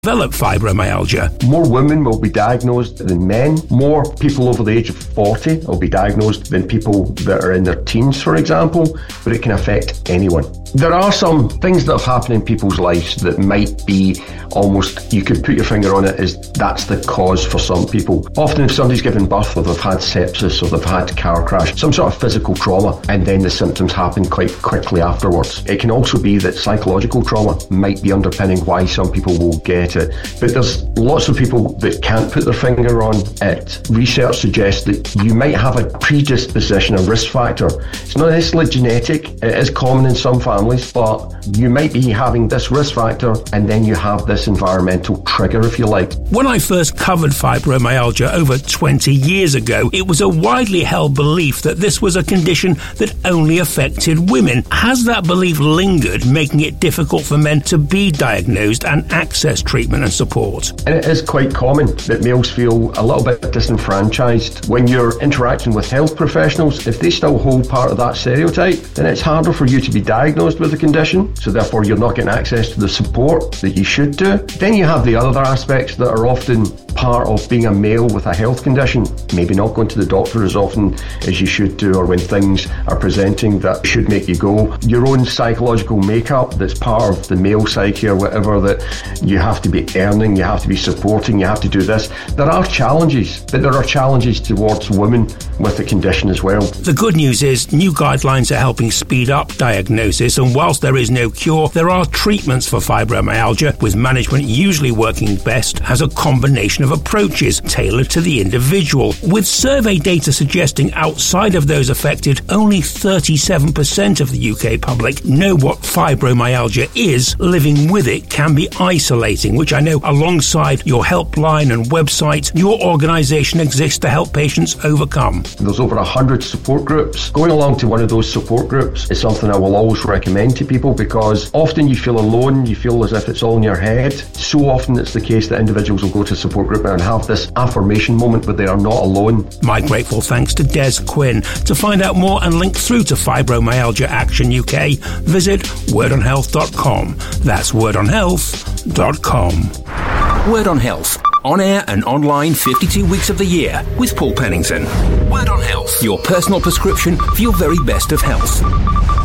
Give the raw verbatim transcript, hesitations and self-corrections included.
develop fibromyalgia. More women will be diagnosed than men. More people over the age of forty will be diagnosed than people that are in their teens, for example, but it can affect anyone. There are some things that have happened in people's lives that might be almost, you could put your finger on it as that's the cause for some people. Often if somebody's given birth or they've had sepsis or they've had a car crash, some sort of physical trauma, and then the symptoms happen quite quickly afterwards. It can also be that psychological trauma might be underpinning why some people will get it. But there's lots of people that can't put their finger on it. Research suggests that you might have a predisposition, a risk factor. It's not necessarily genetic. It is common in some families. But you might be having this risk factor and then you have this environmental trigger, if you like. When I first covered fibromyalgia over twenty years ago, it was a widely held belief that this was a condition that only affected women. Has that belief lingered, making it difficult for men to be diagnosed and access treatment and support? And it is quite common that males feel a little bit disenfranchised. When you're interacting with health professionals, if they still hold part of that stereotype, then it's harder for you to be diagnosed with the condition, so therefore you're not getting access to the support that you should do. Then you have the other aspects that are often part of being a male with a health condition, maybe not going to the doctor as often as you should do, or when things are presenting that should make you go. Your own psychological makeup that's part of the male psyche or whatever, that you have to be earning, you have to be supporting, you have to do this. There are challenges, but there are challenges towards women with the condition as well. The good news is new guidelines are helping speed up diagnosis, and whilst there is no cure, there are treatments for fibromyalgia, with management usually working best as a combination of approaches tailored to the individual. With survey data suggesting outside of those affected, only thirty-seven percent of the U K public know what fibromyalgia is. Living with it can be isolating, which I know alongside your helpline and website, your organisation exists to help patients overcome. There's over one hundred support groups. Going along to one of those support groups is something I will always recommend to people, because often you feel alone, you feel as if it's all in your head. So often it's the case that individuals will go to a support group and have this affirmation moment where they are not alone. My grateful thanks to Des Quinn. To find out more and link through to Fibromyalgia Action U K, visit word on health dot com. That's word on health dot com. Word on Health. On air and online fifty-two weeks of the year with Paul Pennington. Word on Health. Your personal prescription for your very best of health.